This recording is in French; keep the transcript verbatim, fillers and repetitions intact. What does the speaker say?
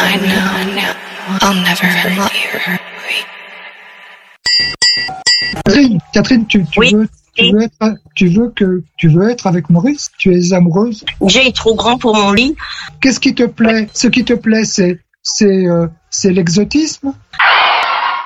I know, know I'll never let you. Catherine, Catherine, tu, tu Oui. veux, tu veux être, tu veux que, tu veux être avec Maurice? Tu es amoureuse? Jay est trop grand pour mon lit. Qu'est-ce qui te plaît? Ce qui te plaît, c'est, c'est, euh, c'est l'exotisme?